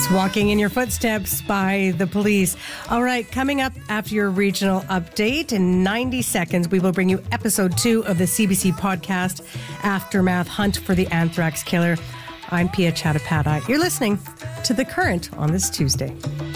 It's Walking in Your Footsteps by The Police. All right, coming up after your regional update in 90 seconds, we will bring you episode 2 of the CBC podcast, Aftermath Hunt for the Anthrax Killer. I'm Pia Chattopadhyay. You're listening to The Current on this Tuesday.